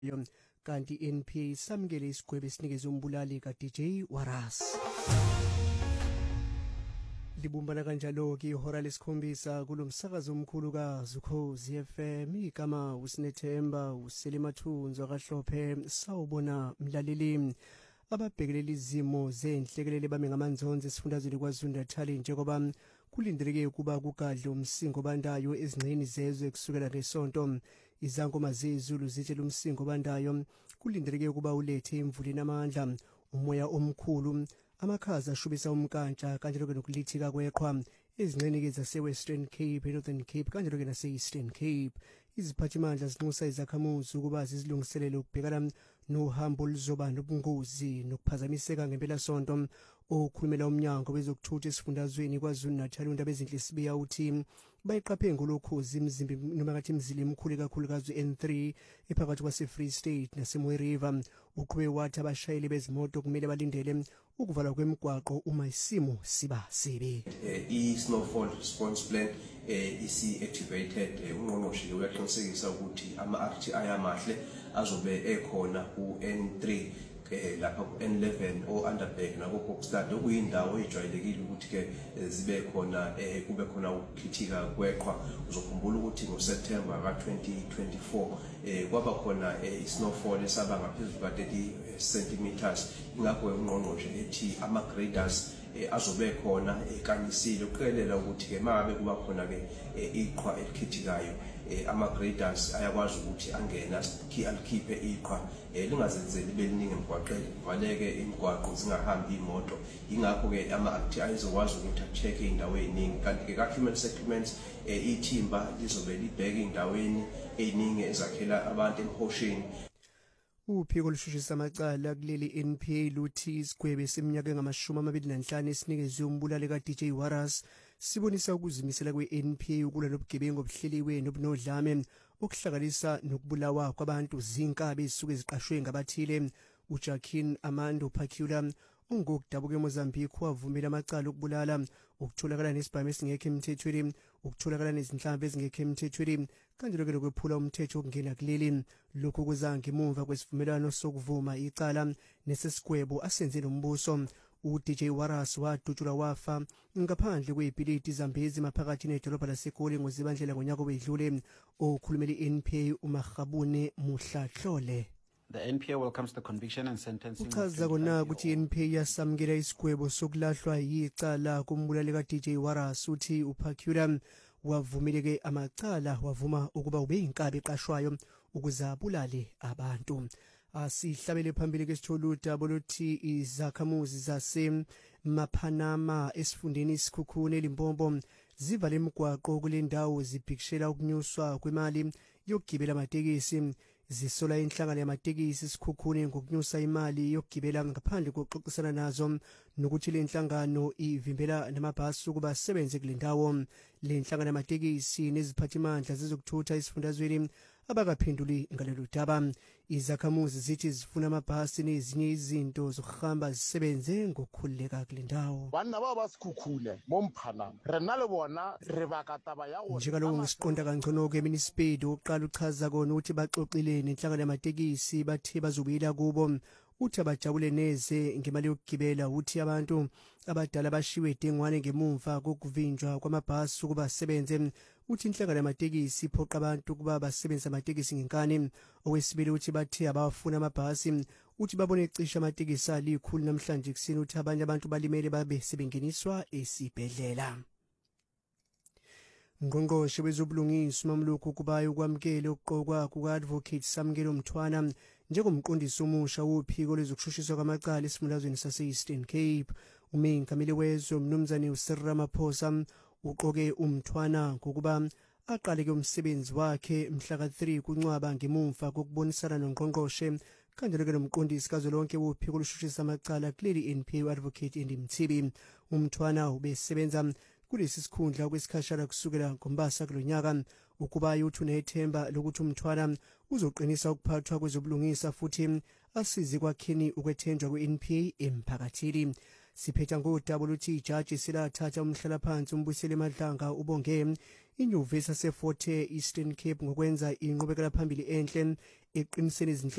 kanti iNPA samukele isigwebo esinikeza umbulali kaDJ Waras. Libumbana kanjalo ke ihora lesikhombisa kulomsakazo omkhulu kaZukhozi FM igama uSinethemba uSelimathunzo kaHlophe sawubona mlaleli. Ababhekeleli izimo zenhlekelele bame ngamanzonzo esifundazweni kwaZulu-Natal njengoba kulindeleke ukuba kugadle umsingo bandayo ezingxeni zezwe kusukela ngesonto. Izankoma zezulu zitshela umsingo bandayo kulindeleke ukuba ulethe imvula enamandla, umoya omkhulu, amakhaza ashubisa umkantsha kanjalo ke nokulithika kweqhwa ezingxeni ke zase-Western Cape, Northern Cape kanjalo ke nase-Eastern Cape. Iziphathimandla zinxusa izakhamuzi ukuba zizilungiselele ukubhekana nohambo oluzoba nobungozi nokuphazamiseka ngempelasonto. Okhulumela umnyango wezokuthutha esifundazweni kwaZulu-Natal uNdaba Ezinhle Sibiya uthi bayiqaphe ngolokhozi imizimba noma ngathi imizila emikhulu kakhulukazi N3 ephakathi kwase-Free State naseMooi River. Uqhube wathi abashayeli bezimoto kumele balindele ukuvalwa kwemigwaqo uma isimo siba sibi. I-snowfall response plan isi-activated. Ungqongqoshe uyaqinisekisa ukuthi ama-RTI amahle azobe ekhona ku-N3 lapha ku-N11 o-Underberg nako-Kokstad okuyindawo ejwayelekile ukuthi ke zibe khona kube khona ukukhithika kweqhwa. Uzokhumbula ukuthi ngoSeptember ka-2024 kwaba khona i-snowfall esaba ngaphezulu ka-30 centimeters. Ingakho ungqongqoshe ethi ama-graders azobe khona ekanyisile ukuqikelela ukuthi ke mangabe kuba khona ke iqhwa elikhithikayo ama-graders ayakwazi ukuthi angena alikhiphe iqhwa lingazenzeli libe liningi emgwaqeni, kuvaleke imigwaqo zingahambi imoto. Ingakho ke ama-RTI izokwazi ukuthi a-check iy'ndawo ey'ningi, kanti ke ka-human settlements ithimba lizobe libheka iy'ndaweni ey'ningi ezakhela abantu emhosheni. Uphiko olushushiswa amacala kuleli NPA luthi isigwebo seminyaka engama-25 esinikezwe umbulali kaDJ Waras sibonisa ukuzimisela kwe-NPA ukulwa nobugebengu obuhleliwe nobunodlame okuhlanganisa nokubulawa kwabantu zinkabi ezisuke ziqashwe ngabathile. uJaquin Amando Pacula ungokudabuka eMozambique wavumela amacala okubulala, ukutholakala nesibhamu esingekho emthethweni, ukutholakala nezinhlamvu ezingekho emthethweni kanjalo ke lokwephula umthetho okungena kuleli. Lokhu kuza ngemuva kwesivumelwano sokuvuma icala nesesigwebo asenze nombuso. uDJ Waras wadutshulwa wafa ngaphandle kwebhilidi Zambezi maphakathi nedolobha laseGoli ngoZibandlela ngonyaka owedlule. Okhulumela iNPA uMagabune Muhlahlole The NPA welcomes the conviction and sentencing. Uchaza kona ukuthi iNPA yasamukela isigwebo sokulahlwa yicala kumbulali kaDJ Waras. Uthi uPacula wavumeleke amacala wavuma ukuba ube inkabi eqashwayo ukuze abulale abantu. Asihlabele phambili ke sitholuda boluthi izakhamuzi zase Maphanama esifundeni isikhukhune eLimpopo zivale imigwaqo kule ndawo zibhikishela ukunyuswa kwemali yokugibela amatekisi. Zisola inhlangano yamatekisi isikhukhune ngokunyusa imali yokugibela ngaphandle kokuxoxisana nazo nokuthi le nhlangano ivimbela namabhasi ukuba asebenze kule ndawo. Le nhlangano yamatekisi neziphathimandla zizokuthutha esifundazweni abakaphenduli ngalelo daba. Izakhamuzi zithi zifuna amabhasi nezinye izinto zokuhamba zisebenze ngokukhululeka kule ndawo. Banna ba basikhukhune momphanama rena le bona re bakataba ya go njengalo ngisiqonda kangcono ke municipality oqala uchaza kona ukuthi baxoxile nenhlangano yamatekisi bathe bazobuyela kubo. Uthi abajabule neze ngemali yokugibela. Uthi abantu abadala bashiwe dengwane ngemumva kokuvinjwa kwamabhasi ukuba asebenze. Uthi inhlangano yamatekisi iphoqa abantu ukuba basebenze amatekisi ngenkani. Owesibili uthi bathe abafuna amabhasi. Uthi babone cisha amatekisi alikhulu namhlanje kuseni. Uthi abanye abantu balimele babe sebengeniswa esibhedlela. Ngqongqoshe wezobulungiswa uMamluku Kubayi ukwamukela ukuqokwa kuka-Advocate Samukelo Mthwana njengomqondisi omusha wophiko lwezokushushiswa kwamacala esifundazweni sase-Eastern Cape. Umengameli wezwe uMnumzane uCyril Ramaphosa uqoke uMthwana ngokuba aqaleke umsebenzi wakhe mhla ka-3 kuNcwaba ngemuva kokubonisana nongqongqoshe kanjalo ke nomqondisi kazwelonke wophiko lushushisa amacala kuleli NPA u-Advocate Andy Mthibi. uMthwana ubesebenza kulesi sikhundla kwesikhashana kusukela ngoMbasa kulonyaka. Ukubayi uthi unethemba lokuthi uMthwana uzoqinisa ukuphathwa kwezobulungisa futhi asize kwakheni ukwethenjwa kwe-NPA emphakathini. Siphetha ngodaba oluthi ijaji silathatha umhlalaphansi uMbuyiseli Madlanga ubonge inyuvesi yaseFort Hare Eastern Cape ngokwenza inqubekela phambili enhle eqiniseni